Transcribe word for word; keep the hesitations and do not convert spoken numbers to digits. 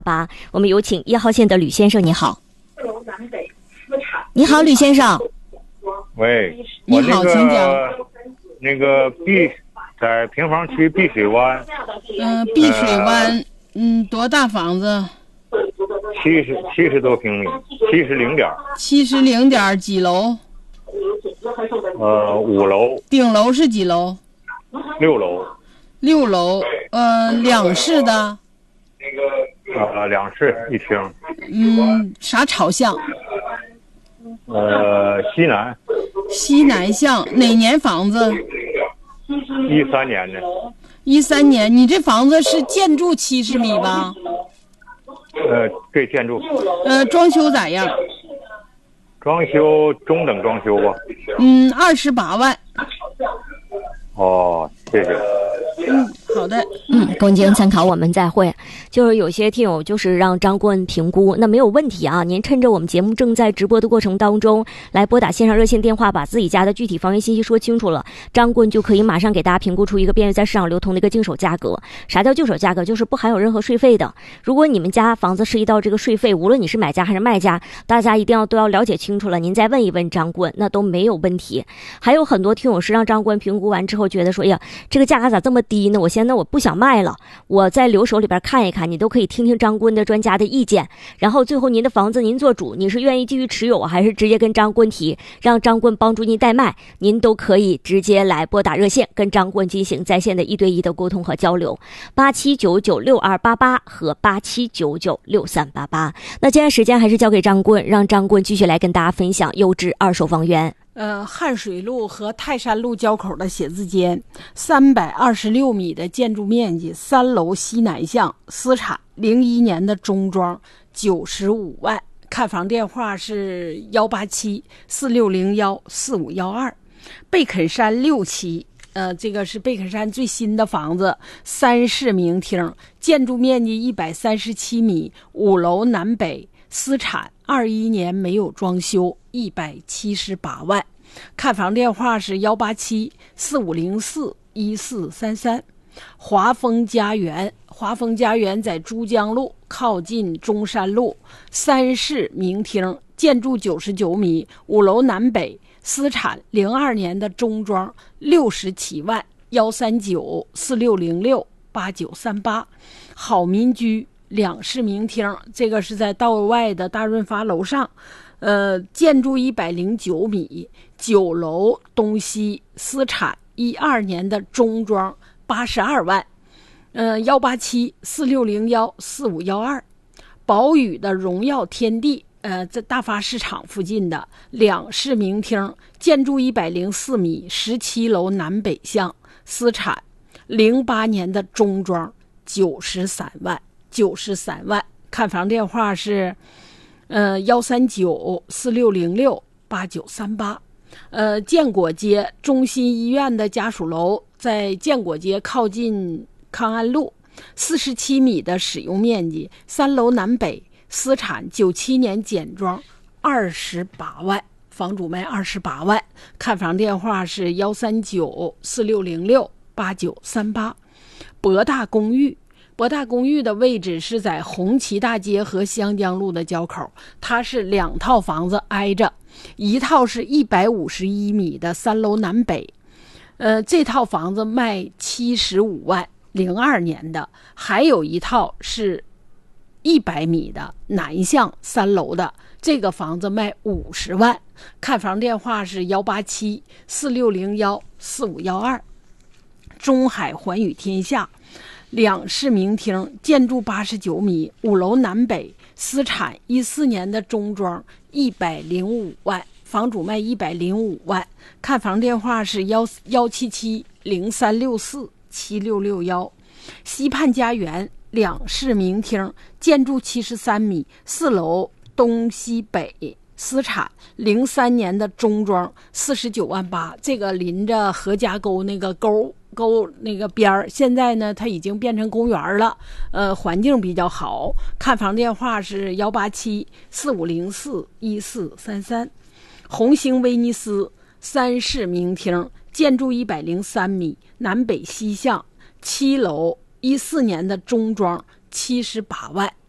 八，我们有请一号线的吕先生，你好。你好，吕先生。 喂， 你好，请讲。 那个碧在平房区碧水湾。 嗯、呃，碧水湾，呃、嗯，多大房子？ 七十七十多平米，七十零点。 七十零点几楼？ 呃，五楼。 顶楼是几楼？ 六楼。 六楼，呃，两室的。 那个呃，两室一厅。 嗯，啥朝向？ 呃，西南。 西南向，哪年房子？ 一三年的。 一三年，你这房子是建筑七十米吧？ 呃，对，建筑。 呃，装修咋样？ 装修中等装修吧。 嗯，二十八万。 哦，谢谢。 嗯，好的。 嗯，供经参考，我们再会。就是有些听友就是让张棍评估，那没有问题啊。您趁着我们节目正在直播的过程当中，来拨打线上热线电话，把自己家的具体房源信息说清楚了，张棍就可以马上给大家评估出一个便于在市场流通的一个净手价格。啥叫净手价格？就是不含有任何税费的。如果你们家房子涉及到这个税费，无论你是买家还是卖家，大家一定要都要了解清楚了，您再问一问张棍，那都没有问题。还有很多听友是让张棍评估完之后觉得说，哎呀，这个价格咋这么低呢？我现在我不想卖了，我在留守里边看一看，你都可以听听张棍的专家的意见，然后最后您的房子您做主，你是愿意继续持有还是直接跟张棍提，让张棍帮助您代卖，您都可以直接来拨打热线跟张棍进行在线的一对一的沟通和交流，八七九九六二八八和八七九九六三八八。那接下来时间还是交给张棍，让张棍继续来跟大家分享优质二手房源。 呃，汉水路和泰山路交口的写字间，三百二十六米的建筑面积，三楼西南向，私产，零一年的中装，九十五万。看房电话是幺八七四六零幺四五幺二。贝肯山六期，呃，这个是贝肯山最新的房子，三室明厅，建筑面积一百三十七米，五楼南北，私产，二一年没有装修，一百七十八万。看房电话是幺八七四五零四一四三三。华丰家园，华丰家园在珠江路靠近中山路，三室明厅，建筑九十九米，五楼南北，私产，零二年的中装，六十七万。幺三九四六零六八九三八。好民居两室明厅，这个是在道外的大润发楼上，呃，建筑一百零九米，九楼东西，私产，一二年的中装，八十二万。呃，幺八七四六零幺四五幺二。宝宇的荣耀天地，呃，在大发市场附近的两室明厅，建筑一百零四米，十七楼南北向，私产，零八年的中装，九十三万。九十三万。看房电话是呃幺三九四六零六八九三八。呃建国街中心医院的家属楼，在建国街靠近康安路，四十七米的使用面积，三楼南北，私产，九七年简装，二十八万。房主卖二十八万。看房电话是幺三九四六零六八九三八。博大公寓，博大公寓的位置是在红旗大街和湘江路的交口，它是两套房子挨着，一套是一百五十一米的三楼南北，呃，这套房子卖七十五万，零二年的，还有一套是一百米的南向三楼的，这个房子卖五十万。看房电话是幺八七四六零幺四五幺二。中海环宇天下，两室明厅，建筑八十九米，五楼南北，私产，一四年的中装，一百零五万。房主卖一百零五万。看房电话是幺幺七七零三六四七六六幺。西畔家园两室明厅，建筑七十三米，四楼东西北，私产，零三年的中装，四十九万八。这个临着何家沟那个沟沟那个边儿，现在呢它已经变成公园了，呃，环境比较好。看房电话是幺八七四五零四一四三三。红星威尼斯三室明厅，建筑一百零三米，南北西向，七楼，一四年的中装，七十八万。